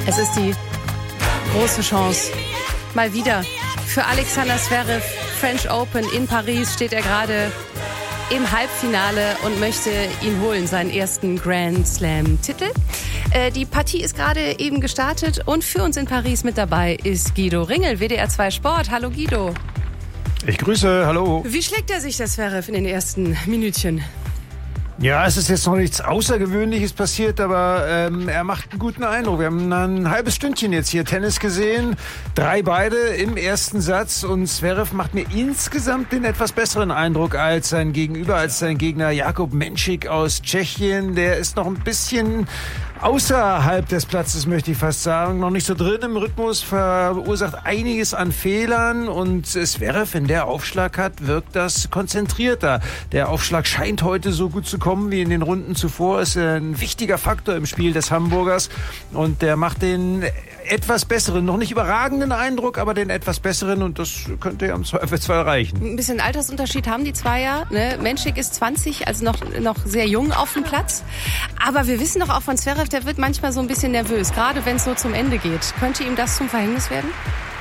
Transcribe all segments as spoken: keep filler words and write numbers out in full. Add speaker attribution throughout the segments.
Speaker 1: Es ist die große Chance. Mal wieder für Alexander Zverev. French Open in Paris steht er gerade im Halbfinale und möchte ihn holen, seinen ersten Grand Slam-Titel. Äh, die Partie ist gerade eben gestartet und für uns in Paris mit dabei ist Guido Ringel, W D R zwei Sport. Hallo Guido.
Speaker 2: Ich grüße, hallo.
Speaker 1: Wie schlägt er sich, das Zverev, in den ersten Minütchen?
Speaker 2: Ja, es ist jetzt noch nichts Außergewöhnliches passiert, aber ähm, er macht einen guten Eindruck. Wir haben ein halbes Stündchen jetzt hier Tennis gesehen, drei beide im ersten Satz und Zverev macht mir insgesamt den etwas besseren Eindruck als sein Gegenüber, als sein Gegner Jakub Menšík aus Tschechien. Der ist noch ein bisschen außerhalb des Platzes, möchte ich fast sagen, noch nicht so drin im Rhythmus, verursacht einiges an Fehlern und Zverev, wenn der Aufschlag hat, wirkt das konzentrierter. Der Aufschlag scheint heute so gut zu kommen wie in den Runden zuvor, ist ein wichtiger Faktor im Spiel des Hamburgers und der macht den etwas besseren, noch nicht überragenden Eindruck, aber den etwas besseren und das könnte ja im Zweifelsfall reichen.
Speaker 1: Ein bisschen Altersunterschied haben die zwei ja. Ne? Menšík ist zwanzig, also noch, noch sehr jung auf dem Platz. Aber wir wissen doch auch von Zverev, der wird manchmal so ein bisschen nervös, gerade wenn es so zum Ende geht. Könnte ihm das zum Verhängnis werden?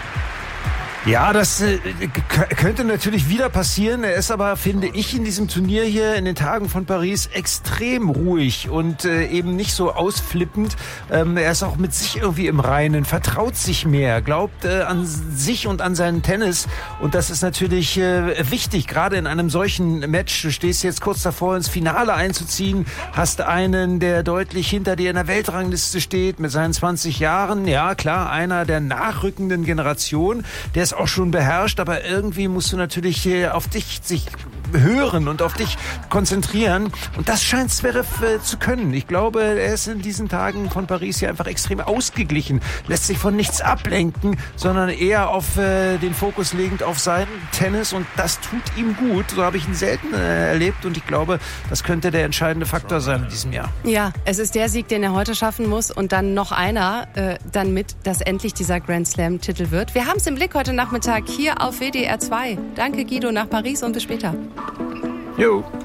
Speaker 2: Ja, das äh, k- könnte natürlich wieder passieren. Er ist aber, finde ich, in diesem Turnier hier in den Tagen von Paris extrem ruhig und äh, eben nicht so ausflippend. Ähm, er ist auch mit sich irgendwie im Reinen, vertraut sich mehr, glaubt äh, an sich und an seinen Tennis. Und das ist natürlich äh, wichtig, gerade in einem solchen Match. Du stehst jetzt kurz davor, ins Finale einzuziehen, hast einen, der deutlich hinter dir in der Weltrangliste steht, mit seinen zwanzig Jahren. Ja, klar, einer der nachrückenden Generation, der ist auch schon beherrscht, aber irgendwie musst du natürlich auf dich sich hören und auf dich konzentrieren. Und das scheint Zverev äh, zu können. Ich glaube, er ist in diesen Tagen von Paris hier einfach extrem ausgeglichen, lässt sich von nichts ablenken, sondern eher auf äh, den Fokus legend auf seinen Tennis und das tut ihm gut. So habe ich ihn selten äh, erlebt und ich glaube, das könnte der entscheidende Faktor sein in diesem Jahr.
Speaker 1: Ja, es ist der Sieg, den er heute schaffen muss und dann noch einer äh, dann mit, dass endlich dieser Grand Slam-Titel wird. Wir haben es im Blick heute Nachmittag hier auf W D R zwei. Danke Guido, nach Paris und bis später.
Speaker 2: Jo.